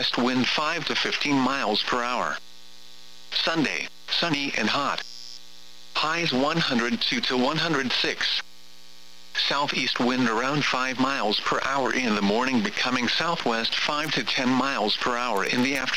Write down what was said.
west wind 5 to 15 miles per hour. Sunday, sunny and hot. Highs 102 to 106. Southeast wind around 5 miles per hour in the morning, becoming southwest 5 to 10 miles per hour in the afternoon.